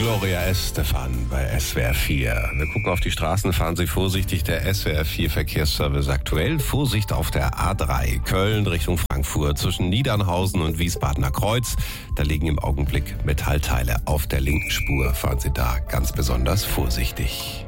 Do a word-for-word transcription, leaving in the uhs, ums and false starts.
Gloria Estefan bei S W R vier. Wir gucken auf die Straßen, fahren Sie vorsichtig. Der S W R vier Verkehrsservice aktuell. Vorsicht auf der A drei, Köln Richtung Frankfurt, zwischen Niedernhausen und Wiesbadener Kreuz. Da liegen im Augenblick Metallteile auf der linken Spur. Fahren Sie da ganz besonders vorsichtig.